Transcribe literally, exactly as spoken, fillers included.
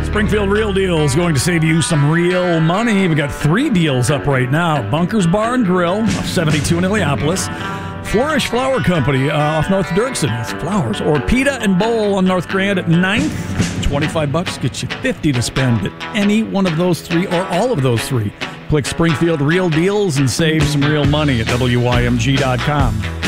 Springfield Real Deal is going to save you some real money. We've got three deals up right now. Bunker's Bar and Grill, off seventy-two in Illiopolis. Flourish Flower Company uh, off North Dirksen. That's flowers. Or Pita and Bowl on North Grand at ninth. twenty-five bucks gets you fifty to spend at any one of those three or all of those three. Click Springfield Real Deals and save some real money at W Y M G dot com.